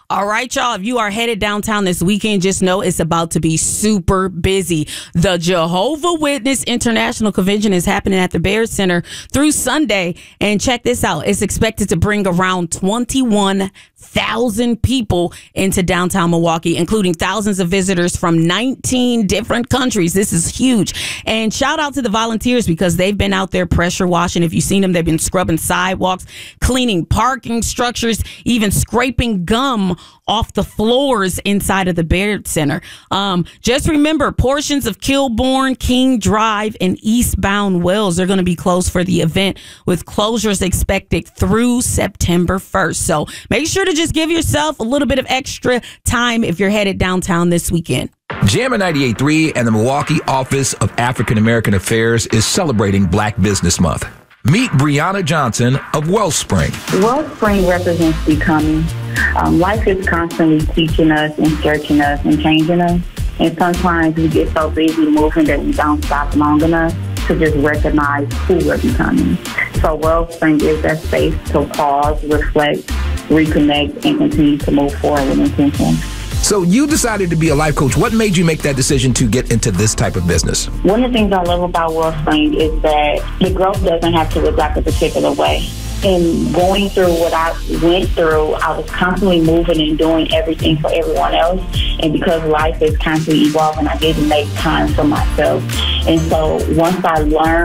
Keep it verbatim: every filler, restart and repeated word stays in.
All right, y'all. If you are headed downtown this weekend, just know it's about to be super busy. The Jehovah Witness International Convention is happening at the Baird Center through Sunday. And check this out. It's expected to bring around twenty-one thousand people into downtown Milwaukee, including thousands of visitors from nineteen different countries. This is huge. And shout out to the volunteers because they've been out there pressure washing. If you've seen them, they've been scrubbing sidewalks, cleaning parking structures, even scraping gum off the floors inside of the Baird Center. Um, just remember, portions of Kilbourne, King Drive, and eastbound Wells are going to be closed for the event, with closures expected through September first. So make sure to just give yourself a little bit of extra time if you're headed downtown this weekend. Jammer ninety-eight point three and the Milwaukee Office of African American Affairs is celebrating Black Business Month. Meet Brianna Johnson of Wellspring. Wellspring represents becoming. Um, life is constantly teaching us and stretching us and changing us. And sometimes we get so busy moving that we don't stop long enough to just recognize who we're becoming. So Wellspring is that space to pause, reflect, reconnect, and continue to move forward with intention. So you decided to be a life coach. What made you make that decision to get into this type of business? One of the things I love about Wellspring is that the growth doesn't have to look like a particular way. And going through what I went through, I was constantly moving and doing everything for everyone else. And because life is constantly evolving, I didn't make time for myself. And so once I learned